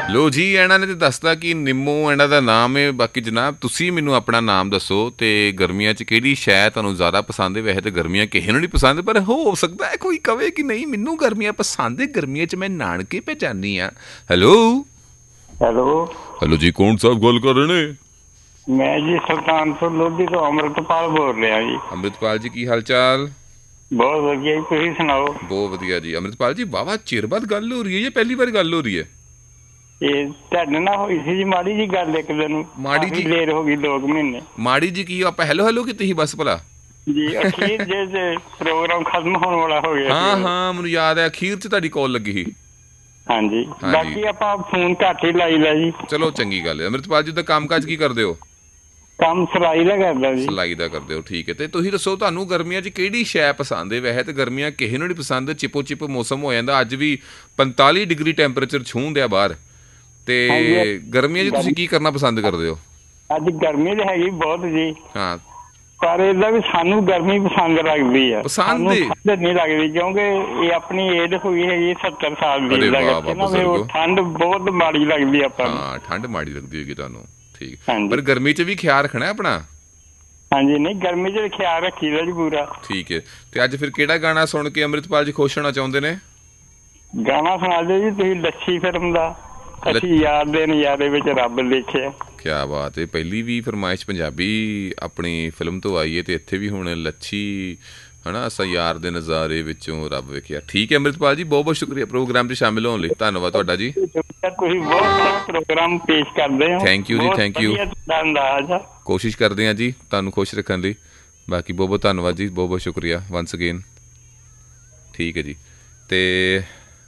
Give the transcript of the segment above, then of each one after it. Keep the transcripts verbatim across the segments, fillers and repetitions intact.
ਲੋ ਜੀ, ਇਹਨਾਂ ਨੇ ਤਾਂ ਦੱਸਦਾ ਕਿ ਨਿੰਮੋ ਇਹਨਾਂ ਦਾ ਨਾਮ ਹੈ। ਬਾਕੀ ਜਨਾਬ ਤੁਸੀਂ ਮੈਨੂੰ ਆਪਣਾ ਨਾਮ ਦੱਸੋ ਤੇ ਗਰਮੀਆਂ 'ਚ ਕਿਹੜੀ ਸ਼ੈ ਤੁਹਾਨੂੰ ਜ਼ਿਆਦਾ ਪਸੰਦ ਹੈ? ਵੈਸੇ ਤਾਂ ਗਰਮੀਆਂ ਕਿਸੇ ਨੂੰ ਨਹੀਂ ਪਸੰਦ, ਪਰ ਹੋ ਸਕਦਾ ਹੈ ਕੋਈ ਕਵੇ ਕਿ ਨਹੀਂ ਮੈਨੂੰ ਗਰਮੀਆਂ ਪਸੰਦ ਹੈ, ਗਰਮੀਆਂ 'ਚ ਮੈਂ ਨਾਨਕੇ ਪੈ ਜਾਂਦੀ ਹਾਂ। ਹੈਲੋ ਹੈਲੋ ਹੈਲੋ ਜੀ, ਕੌਣ ਸਾਹਿਬ ਗੱਲ ਕਰ ਰਹੇ ਨੇ? ਮੈਂ ਜੀ ਸੁਲਤਾਨਪੁਰ ਲੋਧੀ ਤੋਂ ਅੰਮ੍ਰਿਤਪਾਲ ਬੋਲ ਰਿਹਾ ਜੀ। ਅੰਮ੍ਰਿਤਪਾਲ ਜੀ, ਕੀ ਹਾਲ ਚਾਲ? ਬਹੁਤ ਵਧੀਆ ਜੀ, ਤੁਸੀਂ ਸੁਣਾਓ? ਬਹੁਤ ਵਧੀਆ ਜੀ। ਅੰਮ੍ਰਿਤਪਾਲ ਜੀ, ਵਾਹਵਾ ਚਿਰ ਬਾਅਦ ਗੱਲ ਹੋ ਰਹੀ ਹੈ ਜਾਂ ਪਹਿਲੀ ਵਾਰ ਗੱਲ ਹੋ ਰਹੀ ਹੈ? ਇਹ ਤੁਹਾਡੇ ਨਾਲ ਹੋਈ ਸੀ ਜੀ ਮਾੜੀ ਜੀ ਗੱਲ ਇੱਕ ਦਿਨ। ਮਾੜੀ ਜੀ ਲੇਟ ਹੋ ਗਈ ਦੋ ਕੁ ਮਹੀਨੇ। ਮਾੜੀ ਜੀ ਕੀ ਆਪਾਂ ਹੈਲੋ ਹੈਲੋ ਕੀਤੀ ਸੀ ਬਸ ਭਲਾ ਜੀ? ਅਖੀਰ ਜੇ ਪ੍ਰੋਗਰਾਮ ਖਤਮ ਹੋਣ ਵਾਲਾ ਹੋ ਗਿਆ। ਹਾਂ ਹਾਂ ਮੈਨੂੰ ਯਾਦ ਹੈ, ਅਖੀਰ 'ਚ ਤੁਹਾਡੀ ਕਾਲ ਲੱਗੀ ਸੀ। ਹਾਂਜੀ, ਬਾਕੀ ਆਪਾਂ ਫੋਨ ਘੱਟ ਹੀ ਲਾਈਦਾ ਜੀ। ਚਲੋ ਚੰਗੀ ਗੱਲ ਹੈ। ਅੰਮ੍ਰਿਤਪਾਲ ਜੀ ਦਾ ਕੰਮ ਕਾਜ ਕੀ ਕਰਦੇ ਹੋ? ਕੰਮ ਸਿਲਾਈ ਦਾ ਕਰਦਾ ਜੀ। ਸਿਲਾਈ ਦਾ ਕਰਦੇ ਹੋ, ਠੀਕ ਹੈ। ਤੇ ਤੁਸੀਂ ਦੱਸੋ ਤੁਹਾਨੂੰ ਗਰਮੀਆਂ 'ਚ ਕਿਹੜੀ ਸ਼ੈ ਪਸੰਦ ਹੈ? ਵੈਸੇ ਤਾਂ ਗਰਮੀਆਂ ਕਿਸੇ ਨੂੰ ਨਹੀਂ ਪਸੰਦ, ਚਿਪੋ ਚਿਪ ਮੌਸਮ ਹੋ ਜਾਂਦਾ। ਅੱਜ ਵੀ ਪੰਤਾਲੀ ਡਿਗਰੀ ਟੈਂਪਰੇਚਰ ਛੂਹਦੇ ਆ ਬਾਹਰ। ਤੇ ਗਰਮੀਆਂ 'ਚ ਤੁਸੀਂ ਕੀ ਕਰਨਾ ਪਸੰਦ ਕਰਦੇ ਹੋ? ਅੱਜ ਗਰਮੀ ਤਾਂ ਹੈਗੀ ਬਹੁਤ ਜੀ। ਹਾਂ, ਪਰ ਇਹਦਾ ਵੀ ਸਾਨੂੰ ਗਰਮੀ ਪਸੰਦ ਲੱਗਦੀ ਆ। ਪਸੰਦ ਨਹੀਂ ਲੱਗਦੀ ਕਿਉਂਕਿ ਇਹ ਆਪਣੀ ਏਜ ਹੋਈ ਹੈਗੀ ਸੱਤਰ ਸਾਲ ਦੀ। ਠੰਡ ਬਹੁਤ ਮਾੜੀ ਲੱਗਦੀ ਆਪਾਂ ਨੂੰ। ਹਾਂ, ਠੰਡ ਮਾੜੀ ਲੱਗਦੀ ਹੋਏਗੀ ਤੁਹਾਨੂੰ, ਠੀਕ। ਪਰ ਗਰਮੀ 'ਚ ਵੀ ਖਿਆਲ ਰੱਖਣਾ ਆਪਣਾ। ਹਾਂਜੀ, ਨਹੀਂ ਗਰਮੀ 'ਚ ਖਿਆਲ ਰੱਖੀਦਾ ਜੀ ਪੂਰਾ। ਠੀਕ ਹੈ। ਤੇ ਅੱਜ ਫਿਰ ਕਿਹੜਾ ਗਾਣਾ ਸੁਣ ਕੇ ਅੰਮ੍ਰਿਤਪਾਲ ਜੀ ਖੁਸ਼ ਹੋਣਾ ਚਾਹੁੰਦੇ ਨੇ? ਗਾਣਾ ਸੁਣਾ ਦਿਓ ਜੀ ਤੁਸੀਂ ਲੱਛੀ ਫਿਲਮ ਦਾ, ਅਸੀਂ ਯਾਰ ਦੇ ਨਜ਼ਾਰੇ ਵਿੱਚ ਰੱਬ ਦੇਖਿਆ। ਕਿਆ ਬਾਤ ਹੈ। ਪਹਿਲੀ ਵੀ ਫਰਮਾਇਸ਼ ਪੰਜਾਬੀ ਆਪਣੀ ਫਿਲਮ ਤੋਂ ਆਈ ਹੈ ਤੇ ਇੱਥੇ ਵੀ ਹੁਣ ਲੱਛੀ ਹੈ ਨਾ, ਅਸਾਂ ਯਾਰ ਦੇ ਨਜ਼ਾਰੇ ਵਿੱਚੋਂ ਰੱਬ ਵੇਖਿਆ। ਠੀਕ ਹੈ ਅੰਮ੍ਰਿਤਪਾਲ ਜੀ, ਬਹੁਤ ਬਹੁਤ ਸ਼ੁਕਰੀਆ ਪ੍ਰੋਗਰਾਮ 'ਚ ਸ਼ਾਮਿਲ ਹੋਣ ਲਈ। ਧੰਨਵਾਦ ਤੁਹਾਡਾ ਜੀ। ਤੁਸੀਂ ਬਹੁਤ ਸੋਹਣਾ ਪ੍ਰੋਗਰਾਮ ਪੇਸ਼ ਕਰਦੇ ਹੋ। ਥੈਂਕ ਯੂ ਜੀ, ਥੈਂਕ ਯੂ। ਕੋਸ਼ਿਸ਼ ਕਰਦੇ ਹਾਂ ਜੀ ਤੁਹਾਨੂੰ ਖੁਸ਼ ਰੱਖਣ ਲਈ। ਬਾਕੀ ਬਹੁਤ ਬਹੁਤ ਧੰਨਵਾਦ ਜੀ, ਬਹੁਤ ਬਹੁਤ ਸ਼ੁਕਰੀਆ ਵੰਸ ਅਗੇਨ। ਠੀਕ ਹੈ ਜੀ। ਤੇ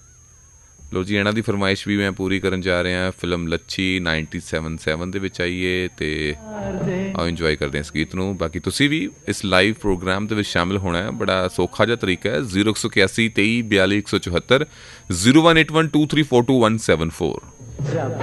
ਲੋ ਜੀ, ਇਹਨਾਂ ਦੀ ਫਰਮਾਇਸ਼ ਵੀ ਮੈਂ ਪੂਰੀ ਕਰਨ ਜਾ ਰਿਹਾ। Film Lachhi ninety seven seven ਦੇ ਵਿੱਚ ਆਈ ਹੈ ਤੇ ਆਓ ਇੰਜੋਏ ਕਰਦੇ ਹਾਂ ਇਸ ਗੀਤ ਨੂੰ। ਬਾਕੀ ਤੁਸੀਂ ਵੀ ਇਸ ਲਾਈਵ ਪ੍ਰੋਗਰਾਮ ਦੇ ਵਿੱਚ ਸ਼ਾਮਿਲ ਹੋਣਾ ਹੈ। ਬੜਾ ਸੌਖਾ ਜਿਹਾ ਤਰੀਕਾ ਹੈ। ਜ਼ੀਰੋ ਇੱਕ ਸੌ ਇਕਿਆਸੀ ਤੇਈ ਬਿਆਲੀ ਇੱਕ ਸੌ ਚੁਹੱਤਰ, zero one eight one two three four two one seven four.